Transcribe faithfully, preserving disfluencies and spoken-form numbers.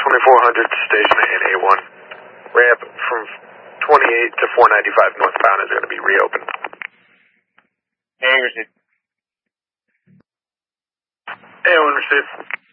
twenty-four hundred to station in A one. Ramp from twenty-eight to four ninety-five northbound is going to be reopened. Hey, received. A one received.